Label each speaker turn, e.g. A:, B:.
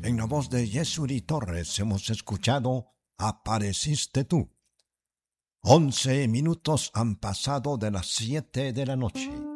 A: En la voz de Yesuri Torres hemos escuchado Apareciste tú. 11 minutos han pasado de las 7 de la noche.